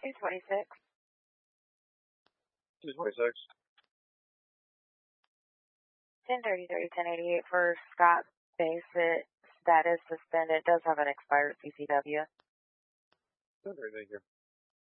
226. 226. 1030-1088 for Scott Bassett. Status suspended. Does have an expired CCW. Thank you.